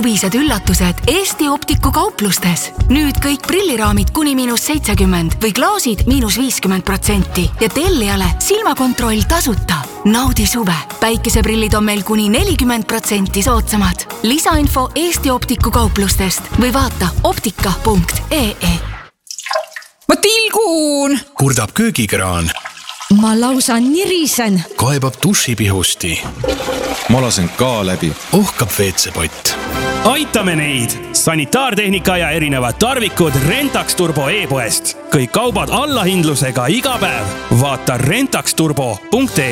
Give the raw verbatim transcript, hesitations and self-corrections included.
suvised üllatused Eesti Optiku kauplustes. Nüüd kõik prilliraamid kuni miinus seitsekümmend või klaasid miinus viiskümmend protsenti ja tellijale silmakontroll tasuta. Naudi suve. Päikeseprillid on meil kuni nelikümmend protsenti soodsamad. Lisainfo Eesti Optiku kauplustest või vaata optika punkt ee. Ma tilgun! Kurdab köögikraan. Ma lausa nirisen. Kaebab dušipihusti. Ma lasen ka läbi. Ohkab veetsepott. Aitame neid! Sanitaartehnika ja erinevad tarvikud Rentax Turbo e-poest. Kõik kaubad allahindlusega iga päev. Vaata rentaxturbo punkt ee.